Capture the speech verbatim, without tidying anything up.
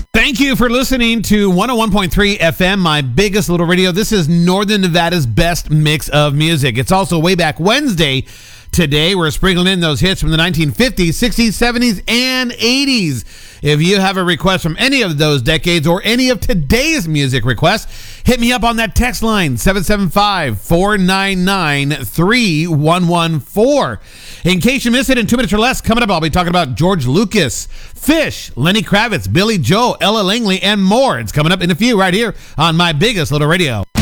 Thank you for listening to one oh one point three F M, my biggest little radio. This is Northern Nevada's best mix of music. It's also Way Back Wednesday. Today, we're sprinkling in those hits from the nineteen fifties, sixties, seventies, and eighties. If you have a request from any of those decades or any of today's music requests, hit me up on that text line, seven seven five, four nine nine, three one one four. In case you miss it, in two minutes or less, coming up, I'll be talking about George Lucas, Fish, Lenny Kravitz, Billy Joel, Ella Langley, and more. It's coming up in a few right here on my biggest little radio.